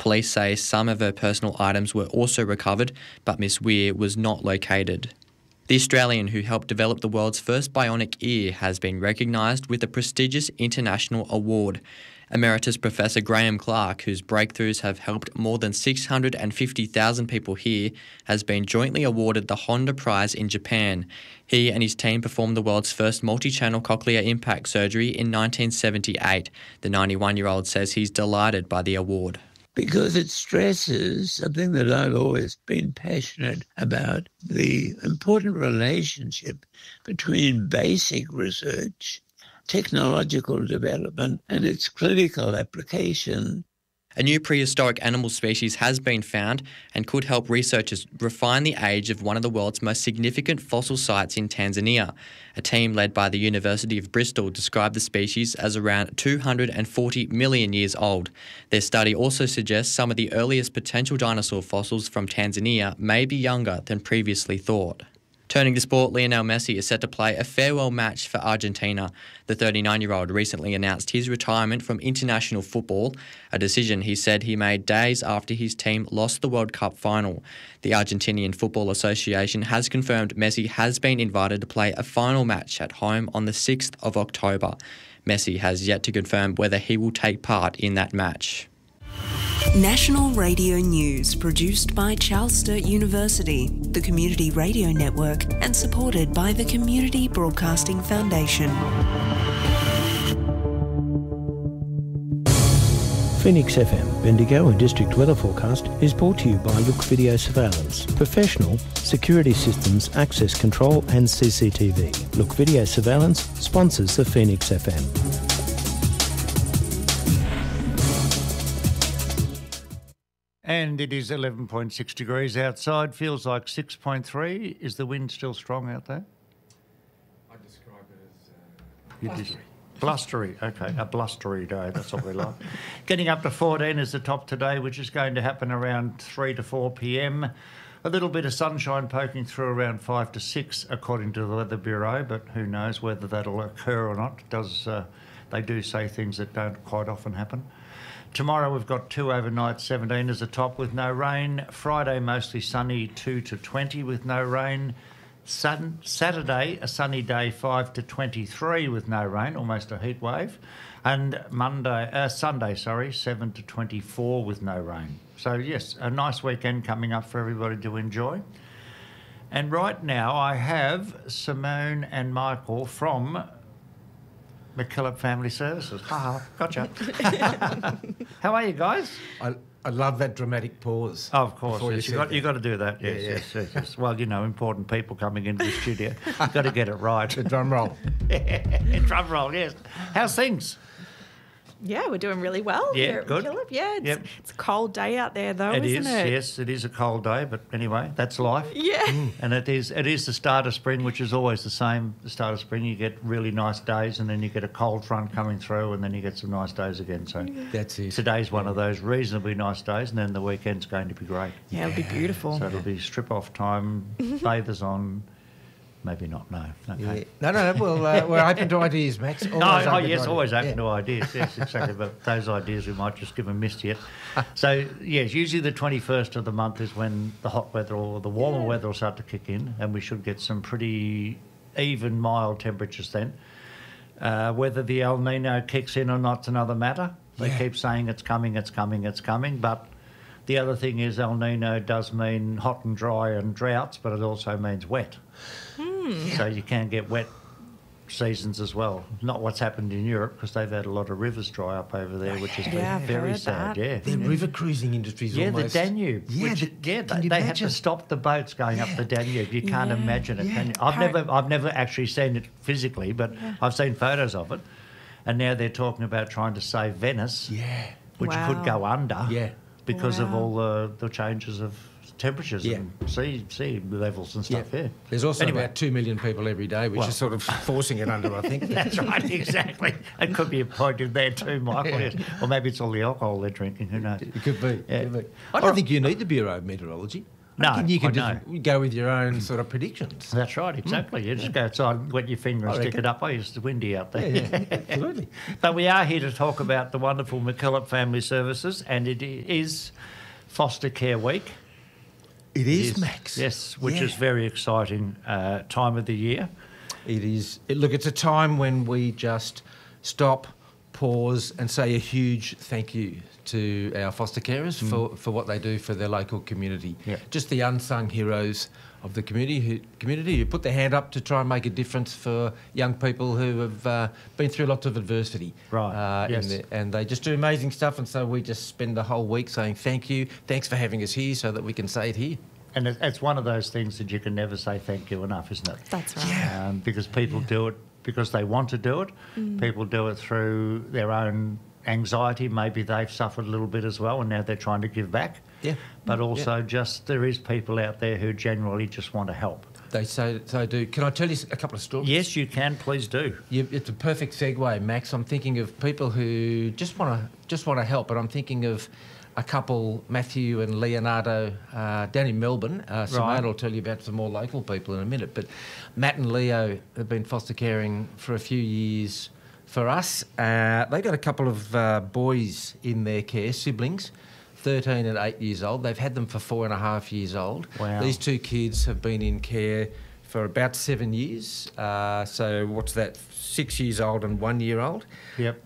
Police say some of her personal items were also recovered, but Miss Weir was not located. The Australian who helped develop the world's first bionic ear has been recognised with a prestigious international award. Emeritus Professor Graham Clark, whose breakthroughs have helped more than 650,000 people hear, has been jointly awarded the Honda Prize in Japan. He and his team performed the world's first multi-channel cochlear impact surgery in 1978. The 91-year-old says he's delighted by the award. Because it stresses something that I've always been passionate about, the important relationship between basic research, technological development, and its clinical application. A new prehistoric animal species has been found and could help researchers refine the age of one of the world's most significant fossil sites in Tanzania. A team led by the University of Bristol described the species as around 240 million years old. Their study also suggests some of the earliest potential dinosaur fossils from Tanzania may be younger than previously thought. Turning to sport, Lionel Messi is set to play a farewell match for Argentina. The 39-year-old recently announced his retirement from international football, a decision he said he made days after his team lost the World Cup final. The Argentinian Football Association has confirmed Messi has been invited to play a final match at home on the 6th of October. Messi has yet to confirm whether he will take part in that match. National Radio News, produced by Charles Sturt University, the Community Radio Network, and supported by the Community Broadcasting Foundation. Phoenix FM, Bendigo and District Weather Forecast is brought to you by Look Video Surveillance. Professional security systems, access control and CCTV. Look Video Surveillance sponsors the Phoenix FM. And it is 11.6 degrees outside, feels like 6.3. Is the wind still strong out there? I describe it as blustery. Blustery, okay, a blustery day, that's what we like. Getting up to 14 is the top today, which is going to happen around 3 to 4 p.m. A little bit of sunshine poking through around 5 to 6, according to the Weather Bureau, but who knows whether that'll occur or not. They do say things that don't quite often happen. Tomorrow we've got 2 overnight, 17 as a top with no rain. Friday mostly sunny, 2 to 20 with no rain. Saturday a sunny day, 5 to 23 with no rain, almost a heat wave. And Sunday, 7 to 24 with no rain. So yes, a nice weekend coming up for everybody to enjoy. And right now I have Simone and Michael from McKillop Family Services. Gotcha. How are you guys? I love that dramatic pause. Oh, of course. Yes, you got to do that. Yes. Well, important people coming into the studio. You've got to get it right. The drum roll. Drum roll, yes. How's things? Yeah, we're doing really well here at good. McKillop. Yeah, it's a cold day out there though, isn't it? Yes, it is a cold day, but anyway, that's life. Yeah. And it is the start of spring, which is always the same. The start of spring, you get really nice days, and then you get a cold front coming through, and then you get some nice days again. So that's it. Today's one of those reasonably nice days, and then the weekend's going to be great. Yeah, it'll be beautiful. So it'll be strip-off time, bathers on. Maybe not, no. Okay. Yeah. No. Well, we're open to ideas, Max. Always open to ideas. Yes, exactly. But those ideas we might just give a miss yet. So, yes, usually the 21st of the month is when the hot weather or the warmer weather will start to kick in, and we should get some pretty even, mild temperatures then. Whether the El Nino kicks in or not's another matter. They keep saying it's coming, but the other thing is El Nino does mean hot and dry and droughts, but it also means wet. So you can get wet seasons as well. Not what's happened in Europe, because they've had a lot of rivers dry up over there, which has been very sad. Yeah, the river cruising industry's almost... the Danube. They had to stop the boats going up the Danube. You can't imagine it. Can you? I've never actually seen it physically, but I've seen photos of it. And now they're talking about trying to save Venice, which could go under because of all the changes of temperatures and sea levels and stuff. There's also about 2 million people every day, which is sort of forcing it under, I think. That's right, exactly. It could be a point in there too, Michael. Yes. Or maybe it's all the alcohol they're drinking. Who knows? It could be. I don't think you need the Bureau of Meteorology. You can just go with your own sort of predictions. That's right, exactly. You just go outside, wet your finger and stick it up. It's windy out there. Yeah, absolutely. But we are here to talk about the wonderful MacKillop Family Services, and it is Foster Care Week. It is, Max. Yes, which is very exciting time of the year. It is. Look, it's a time when we just stop, pause and say a huge thank you to our foster carers for what they do for their local community. Yeah. Just the unsung heroes of the community who put their hand up to try and make a difference for young people who have been through lots of adversity. Right, yes. And they just do amazing stuff, and so we just spend the whole week saying thank you, thanks for having us here so that we can say it here. And it's one of those things that you can never say thank you enough, isn't it? That's right. Yeah. Because people do it because they want to do it. People do it through their own anxiety. Maybe they've suffered a little bit as well and now they're trying to give back. Yeah. But also just there is people out there who generally just want to help. They so do. Can I tell you a couple of stories? Yes, you can. Please do. It's a perfect segue, Max. I'm thinking of people who just want to help, but I'm thinking of a couple, Matthew and Leonardo, down in Melbourne. Simone will tell you about some more local people in a minute. But Matt and Leo have been foster caring for a few years for us. They got a couple of boys in their care, siblings, 13 and 8 years old. They've had them for 4.5 years old. Wow. These two kids have been in care for about 7 years. So what's that? 6 years old and 1 year old. Yep.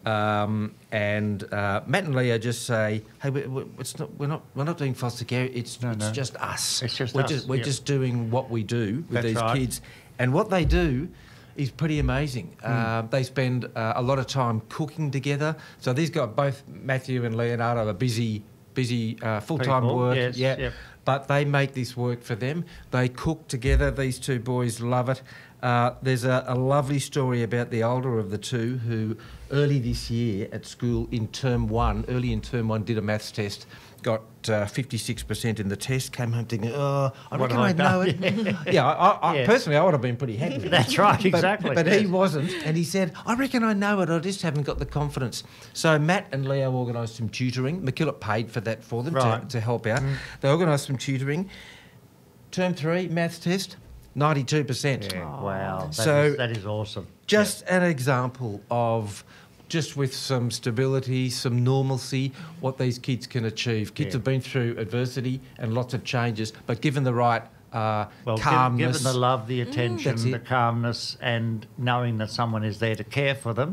And Matt and Leo just say, "Hey, we're not doing foster care. It's just us. It's just we're us. We're Yep. just doing what we do with That's these right. kids, and what they do is pretty amazing. They spend a lot of time cooking together. So these guys, both Matthew and Leonardo, are busy full-time People, work. yes, yeah. yep. But they make this work for them. They cook together. These two boys love it. There's a lovely story about the older of the two who early this year at school in term one, did a maths test, got 56% in the test, came home thinking, I reckon I know it. I personally, I would have been pretty happy with it. That's right, exactly. But he wasn't, and he said, I reckon I know it, I just haven't got the confidence. So Matt and Leo organised some tutoring. MacKillop paid for that for them to help out. They organised some tutoring. Term 3, maths test, 92%. Yeah, wow. That is awesome. Just an example of just with some stability, some normalcy, what these kids can achieve. Kids have been through adversity and lots of changes, but given the right calmness. Given the love, the attention, the calmness, and knowing that someone is there to care for them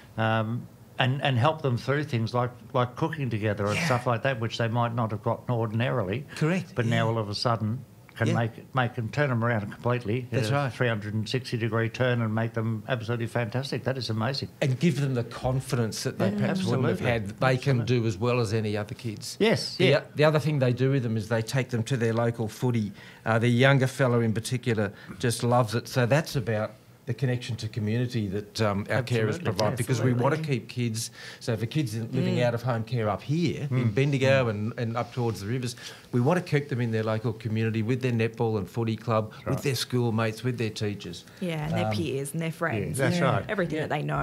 and help them through things like cooking together and stuff like that, which they might not have gotten ordinarily. Correct. But now all of a sudden can make them turn them around completely. That's right. 360-degree turn and make them absolutely fantastic. That is amazing. And give them the confidence that they perhaps wouldn't have had that they can do as well as any other kids. Yes. The other thing they do with them is they take them to their local footy. The younger fella in particular just loves it. So that's about the connection to community that our carers provide, because we want to keep kids. So for kids living out of home care up here in Bendigo and up towards the rivers, we want to keep them in their local community with their netball and footy club, with their schoolmates, with their teachers. Yeah, and their peers and their friends. Yeah, that's right. Everything that they know.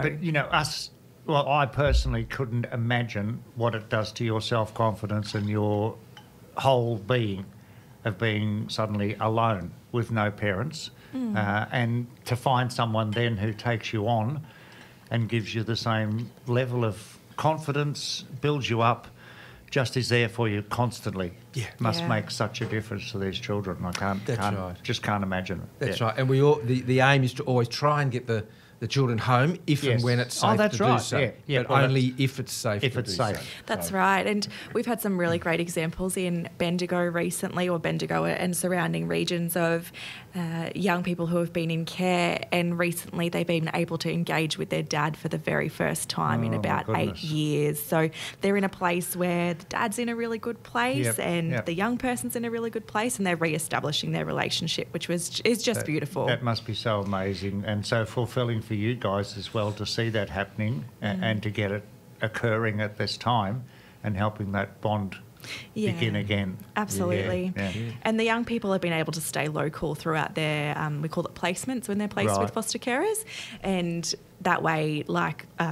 But, I personally couldn't imagine what it does to your self-confidence and your whole being of being suddenly alone with no parents. And to find someone then who takes you on and gives you the same level of confidence, builds you up, just is there for you constantly. Must make such a difference to these children. I just can't imagine it. That's right. And we all the aim is to always try and get the children home if and when it's safe to do so. But only if it's safe to do so. That's right. And we've had some really great examples in Bendigo recently, or Bendigo and surrounding regions, of young people who have been in care, and recently they've been able to engage with their dad for the very first time in about 8 years. So they're in a place where the dad's in a really good place and the young person's in a really good place, and they're re-establishing their relationship, which is just beautiful. That must be so amazing and so fulfilling for you guys as well, to see that happening and to get it occurring at this time and helping that bond begin again. Absolutely. And the young people have been able to stay local throughout their, we call it placements, when they're placed with foster carers. And that way,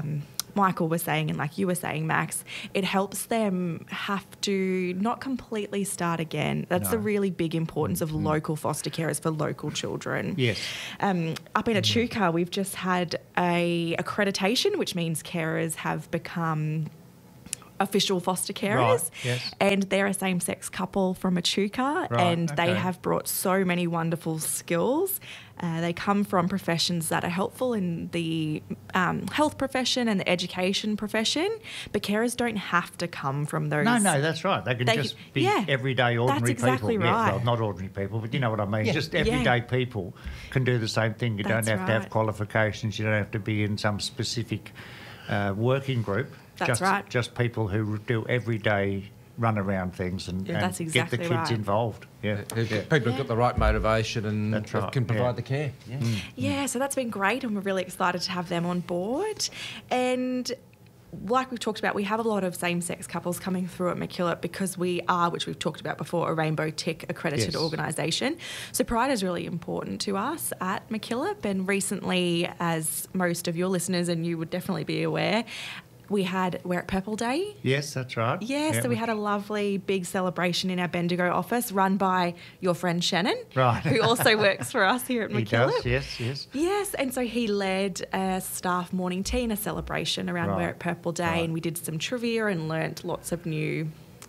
Michael was saying and like you were saying, Max, it helps them have to not completely start again. That's the really big importance of local foster carers for local children. Yes. Up in Echuca, we've just had a accreditation, which means carers have become official foster carers, Right, yes. and they're a same-sex couple from Echuca, Right, and they okay. have brought so many wonderful skills. They come from professions that are helpful in the health profession and the education profession, but carers don't have to come from those. No, that's right. They can just be everyday, ordinary exactly people. right. Yeah, well, not ordinary people, but you know what I mean. Yeah. Just everyday people can do the same thing. You That's don't have to have right. qualifications. You don't have to be in some specific working group. That's right. Just people who do everyday run around things and that's get exactly the kids right. involved. Yeah. People have got the right motivation and That's right, can provide yeah. the care. Yeah. Yeah, so that's been great, and we're really excited to have them on board. And like we've talked about, we have a lot of same-sex couples coming through at MacKillop because we are, which we've talked about before, a Rainbow Tick accredited Yes. organisation. So pride is really important to us at MacKillop, and recently, as most of your listeners and you would definitely be aware, we had Wear It Purple Day. Yes, that's right. Yeah, so we had a lovely big celebration in our Bendigo office run by your friend Shannon, Right. who also works for us here at He MacKillop. does, yes. Yes, and so he led a staff morning tea and a celebration around Right. Wear It Purple Day, Right. and we did some trivia and learnt lots of new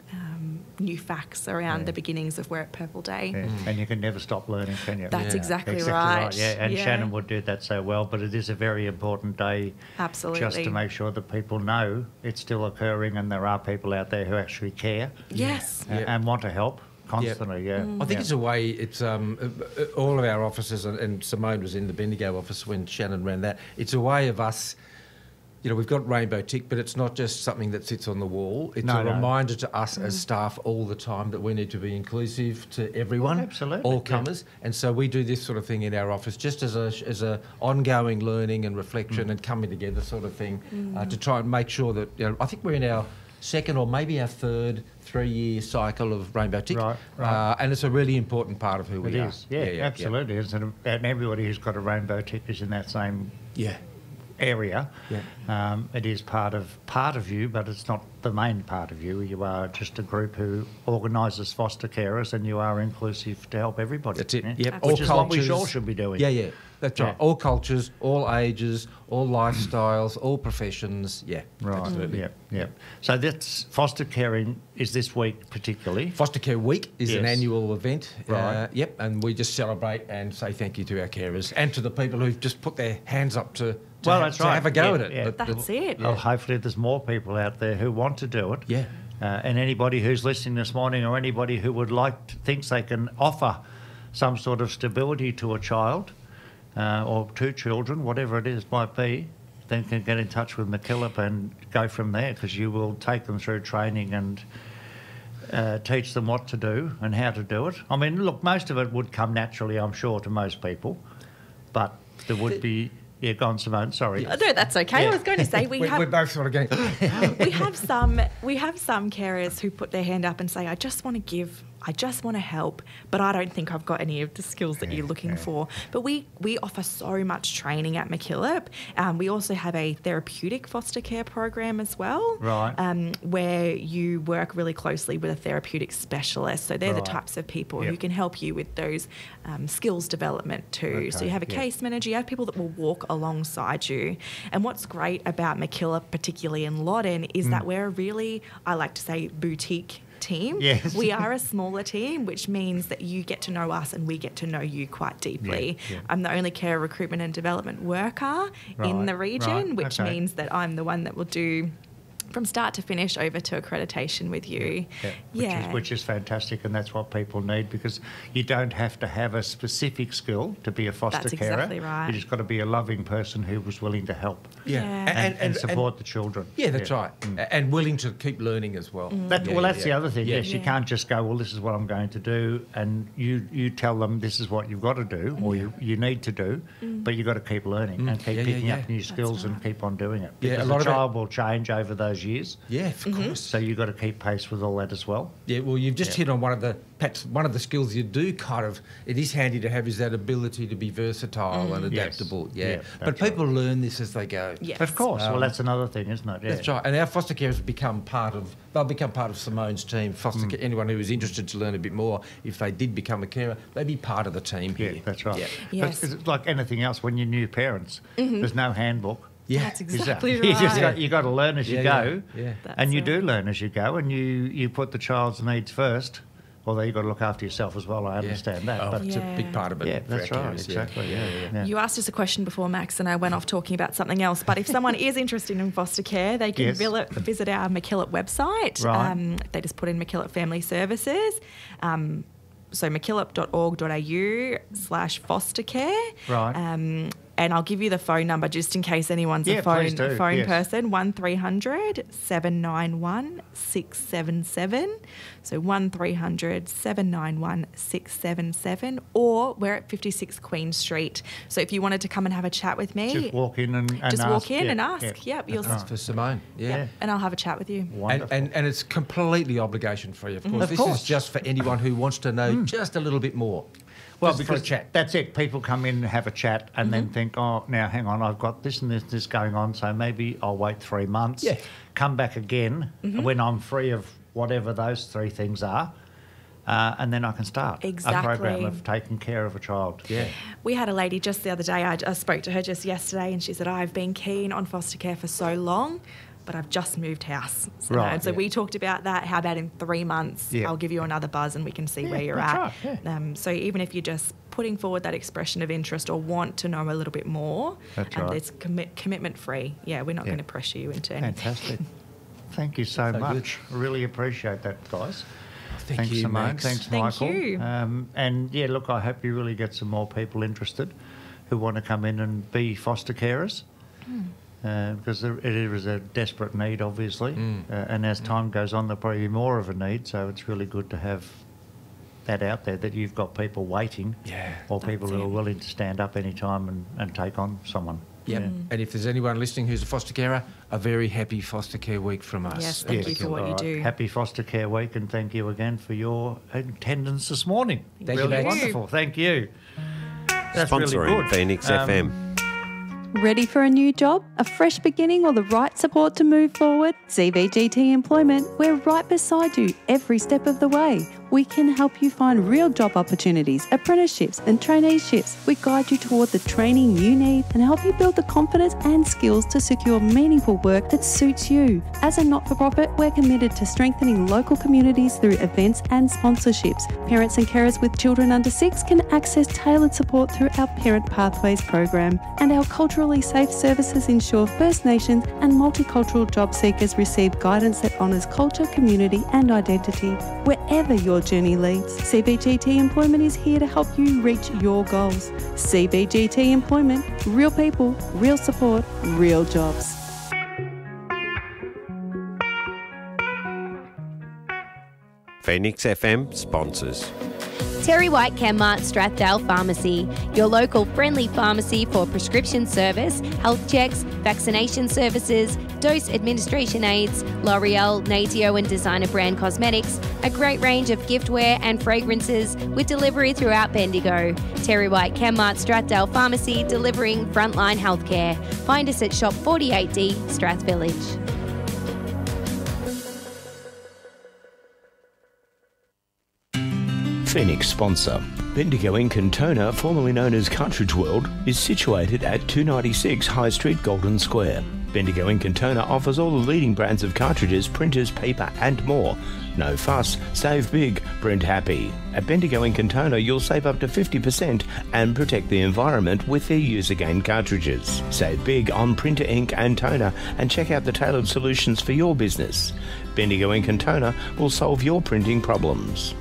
facts around the beginnings of Wear It Purple Day. Yeah. And you can never stop learning, can you? That's exactly right. Yeah, and Yeah. Shannon would do that so well, but it is a very important day Absolutely. just to make sure that people know it's still occurring and there are people out there who actually care Yes. and want to help constantly, yeah. I think it's a way, it's all of our offices, and Simone was in the Bendigo office when Shannon ran that, it's a way of us, you know, we've got Rainbow Tick, but it's not just something that sits on the wall. It's a reminder to us as staff all the time that we need to be inclusive to everyone, Absolutely, all yeah. comers. And so we do this sort of thing in our office just as a ongoing learning and reflection and coming together sort of thing to try and make sure that, you know, I think we're in our second or maybe our third 3-year cycle of Rainbow Tick. Right. And it's a really important part of who we It are. is, absolutely. Is. And everybody who's got a rainbow tick is in that same Yeah. area. Yeah. It is part of you, but it's not the main part of you. You are just a group who organises foster carers, and you are inclusive to help everybody. That's it. Yeah? Yep. Which is what we all should be doing. Yeah. That's Yeah. right. All cultures, all ages, all lifestyles, all professions. Yeah. Right. Absolutely. Yeah. So that's foster caring is this week particularly. Foster Care Week is an Yes. annual event. Right. And we just celebrate and say thank you to our carers and to the people who've just put their hands up to That's right. have a go Yeah, at it. yeah. That's it. Well, hopefully there's more people out there who want to do it. Yeah. And anybody who's listening this morning, or anybody who would thinks they can offer some sort of stability to a child or two children, whatever it is might be, then can get in touch with MacKillop and go from there, because you will take them through training and teach them what to do and how to do it. I mean, look, most of it would come naturally, I'm sure, to most people, but there would be... Yeah, go on, Simone. Sorry. No, that's okay. I was going to say We're both sort of going, we have some carers who put their hand up and say, I just want to give, I just want to help, but I don't think I've got any of the skills that you're looking for. But we offer so much training at MacKillop. We also have a therapeutic foster care program as well, Right. where you work really closely with a therapeutic specialist. So they're the types of people who can help you with those skills development too. Okay, So you have a case manager, you have people that will walk alongside you. And what's great about MacKillop, particularly in Loddon, is that we're a really, I like to say, boutique team. Yes. We are a smaller team, which means that you get to know us and we get to know you quite deeply. Yeah. I'm the only care recruitment and development worker in the region, which means that I'm the one that will do from start to finish over to accreditation with you. Which is fantastic, and that's what people need, because you don't have to have a specific skill to be a foster That's carer. exactly right. You just got to be a loving person who was willing to help and support the children. Yeah, that's right. And willing to keep learning as well. That's the other thing. Yeah. Yes, you can't just go, well, this is what I'm going to do, and you tell them this is what you've got to do or you need to do, but you've got to keep learning and keep picking up new skills and keep on doing it. Yeah, Because a lot the of child will change over those those years. Yeah, of course. So you've got to keep pace with all that as well. Yeah, well, you've just hit on one of the skills you do kind of. It is handy to have is that ability to be versatile and adaptable. Yes. Yeah, but people learn this as they go. Yes. Of course. Well, that's another thing, isn't it? Yeah. That's right. And our foster carers become part of Simone's team. Anyone who is interested to learn a bit more, if they did become a carer, they'd be part of the team here. Yeah, that's right. Yeah. Yes. But it's like anything else, when you're new parents, there's no handbook. Yeah. That's exactly right. You got to learn as you go, Yeah. and you That's do it. learn as you go, and you put the child's needs first. Although you've got to look after yourself as well. I understand that. Oh, But it's a big part of it. yeah, for that's our right. carers, Exactly. Yeah. You asked us a question before, Max, and I went off talking about something else. But if someone is interested in foster care, they can Yes. visit our MacKillop website. Right. They just put in MacKillop Family Services. So mackillop.org.au/foster care. Right. And I'll give you the phone number just in case anyone's a please do. phone Yes. person. 1300 791 677. So 1300 791 677. Or we're at 56 Queen Street. So if you wanted to come and have a chat with me, Just walk in and just ask. walk in Yeah, and ask. yeah. Yep, you'll For Simone. Yeah. and I'll have a chat with you. Wonderful. And it's completely obligation free, of course. Of This course. is just for anyone who wants to know just a little bit more. Well, Just for a because chat. that's it. People come in and have a chat and then think, oh, now hang on, I've got this and this going on, so maybe I'll wait 3 months. Yeah. Come back again when I'm free of whatever those three things are, and then I can start a program Exactly. of taking care of a child. Yeah. We had a lady just the other day, I spoke to her just yesterday, and she said, I've been keen on foster care for so long, but I've just moved house. Right, And so yeah. we talked about that. How about in 3 months, Yeah. I'll give you another buzz and we can see where you're that's at. right, yeah. So even if you're just putting forward that expression of interest or want to know a little bit more, That's right. it's commitment free. Yeah, we're not Yeah. going to pressure you into anything. Fantastic. Thank you so good. much. Really appreciate that, guys. Thank Thanks, you, Simone. Max. Thanks, Thank Michael. you. And yeah, look, I hope you really get some more people interested who want to come in and be foster carers. Because it is a desperate need, obviously. And as time goes on, there'll probably be more of a need. So it's really good to have that out there, that you've got people waiting, Yeah, or people who it. are willing to stand up any time and take on someone. Yep. And if there's anyone listening who's a foster carer, a very happy foster care week from us. Yes, thank you for what you All right. do. Happy Foster Care Week, and thank you again for your attendance this morning. Thank you, really Max. wonderful. Thank you. That's Sponsoring really good. Phoenix FM. Ready for a new job, a fresh beginning, or the right support to move forward? CBGT Employment, we're right beside you every step of the way. We can help you find real job opportunities, apprenticeships and traineeships. We guide you toward the training you need and help you build the confidence and skills to secure meaningful work that suits you. As a not-for-profit, we're committed to strengthening local communities through events and sponsorships. Parents and carers with children under 6 can access tailored support through our Parent Pathways program. And our culturally safe services ensure First Nations and multicultural job seekers receive guidance that honours culture, community and identity. Wherever your journey leads, CBGT Employment is here to help you reach your goals. CBGT Employment, real people, real support, real jobs. Phoenix FM sponsors. Terry White Chemmart Strathdale Pharmacy, your local friendly pharmacy for prescription service, health checks, vaccination services, dose administration aids, L'Oreal, Natio and designer brand cosmetics, a great range of giftware and fragrances with delivery throughout Bendigo. Terry White Chemmart Strathdale Pharmacy, delivering frontline healthcare. Find us at Shop 48D, Strath Village. Phoenix sponsor. Bendigo in Cantona, formerly known as Cartridge World, is situated at 296 High Street, Golden Square. Bendigo in Cantona offers all the leading brands of cartridges, printers, paper and more. No fuss, save big, print happy. At Bendigo in Cantona, you'll save up to 50% and protect the environment with their Use Again cartridges. Save big on printer ink and toner and check out the tailored solutions for your business. Bendigo in Cantona will solve your printing problems.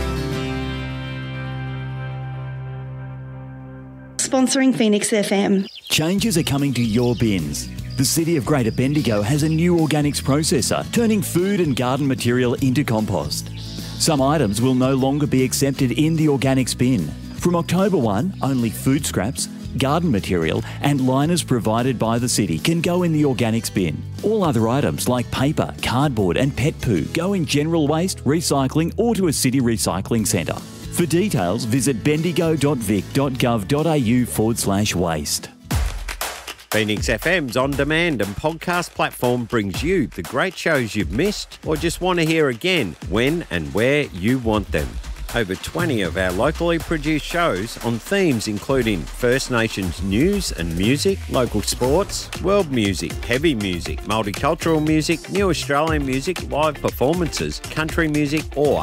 Sponsoring Phoenix FM. Changes are coming to your bins. The City of Greater Bendigo has a new organics processor, turning food and garden material into compost. Some items will no longer be accepted in the organics bin. From October 1, only food scraps, garden material and liners provided by the city can go in the organics bin. All other items like paper, cardboard and pet poo go in general waste, recycling or to a city recycling centre. For details, visit bendigo.vic.gov.au/waste. Phoenix FM's on-demand and podcast platform brings you the great shows you've missed or just want to hear again when and where you want them. Over 20 of our locally produced shows on themes including First Nations news and music, local sports, world music, heavy music, multicultural music, new Australian music, live performances, country music or